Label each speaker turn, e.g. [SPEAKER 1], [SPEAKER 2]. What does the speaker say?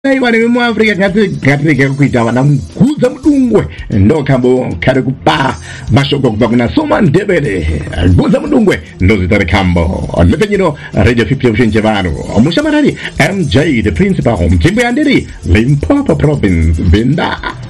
[SPEAKER 1] Wani mu Afrika katika kuita wana mkuza mdungwe ndo kambo kare kupa mashoko kubakuna soma ndebele guza mdungwe ndo zitare kambo lepenyino radio 50 option jevano mushamarari MJ the principal home timbo yandiri Limpopo province Vinda